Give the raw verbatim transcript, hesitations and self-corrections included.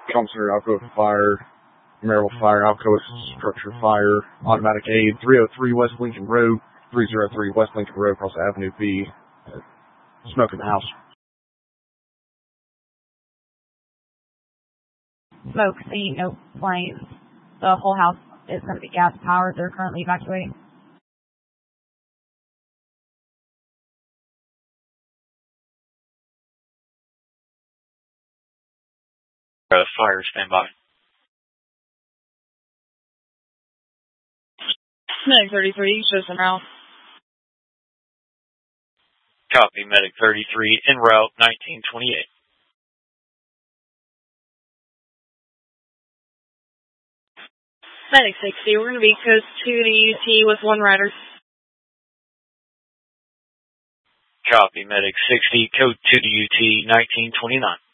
Comm Center, Alcoa Fire, Maryville Fire, Alcoa Structure Fire, Automatic Aid, three oh three West Lincoln Road, three oh three West Lincoln Road, across Avenue B. Uh, smoke in the house. Smoke, see, no flames. The whole house is going to be gas powered. They're currently evacuating. Uh, fire, stand by. Medic thirty-three, shows en route. Copy, Medic thirty-three, en route, nineteen twenty-eight. Medic sixty, we're going to be close to the U T with one rider. Copy, Medic sixty, code to the U T, nineteen twenty-nine.